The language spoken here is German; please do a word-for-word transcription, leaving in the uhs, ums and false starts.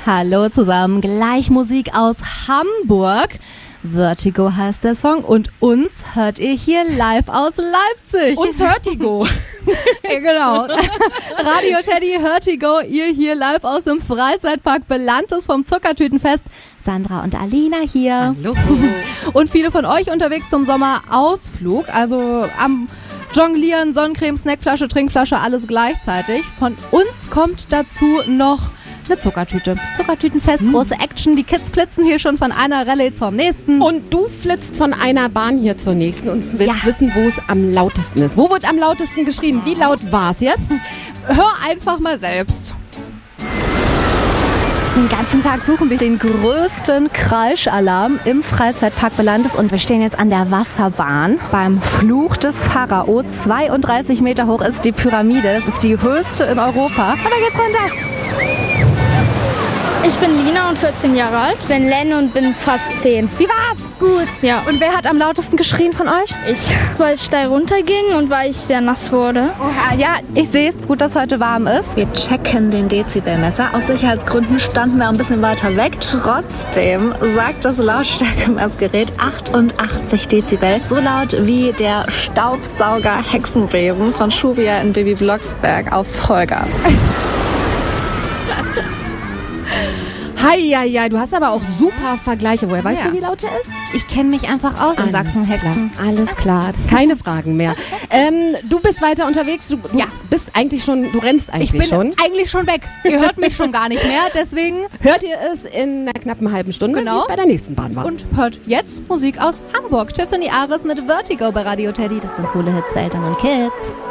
Hallo zusammen, gleich Musik aus Hamburg. Vertigo heißt der Song und uns hört ihr hier live aus Leipzig. Uns Vertigo. Ja, genau. Radio Teddy, Vertigo, ihr hier live aus dem Freizeitpark Belantes vom Zuckertütenfest. Sandra und Alina hier. Hallo. Und viele von euch unterwegs zum Sommerausflug, also am Jonglieren, Sonnencreme, Snackflasche, Trinkflasche, alles gleichzeitig. Von uns kommt dazu noch eine Zuckertüte. Zuckertütenfest, mhm. große Action. Die Kids flitzen hier schon von einer Rallye zur nächsten. Und du flitzt von einer Bahn hier zur nächsten und willst Ja. wissen, wo es am lautesten ist. Wo wird am lautesten geschrien? Wie laut war es jetzt? Hör einfach mal selbst. Den ganzen Tag suchen wir den größten Kreischalarm im Freizeitpark Belantes und wir stehen jetzt an der Wasserbahn beim Fluch des Pharao. zweiunddreißig Meter hoch ist die Pyramide, das ist die höchste in Europa. Und da geht's runter. Ich bin Lina und vierzehn Jahre alt. Ich bin Len und bin fast zehn. Wie war's? Gut. Ja. Und wer hat am lautesten geschrien von euch? Ich, weil es steil runterging und weil ich sehr nass wurde. Oha, ja, ich sehe es. Gut, dass heute warm ist. Wir checken den Dezibelmesser. Aus Sicherheitsgründen standen wir ein bisschen weiter weg. Trotzdem sagt das Lautstärkemessgerät achtundachtzig Dezibel. So laut wie der Staubsauger-Hexenbesen von Schubia in Baby Blocksberg auf Vollgas. Heieiei, du hast aber auch super Vergleiche. Woher weißt Ja. du, wie laut er ist? Ich kenne mich einfach aus in Sachsen-Hexen. Klar, alles klar, keine Fragen mehr. Ähm, du bist weiter unterwegs. Du, du Ja. bist eigentlich schon, du rennst Ich eigentlich bin schon. eigentlich schon weg. Ihr hört mich schon gar nicht mehr. Deswegen Hört ihr es in einer knappen halben Stunde, Genau. wie es bei der nächsten Bahn war. und hört jetzt Musik aus Hamburg. Tiffany Ares mit Vertigo bei Radio Teddy. Das sind coole Hits für Eltern und Kids.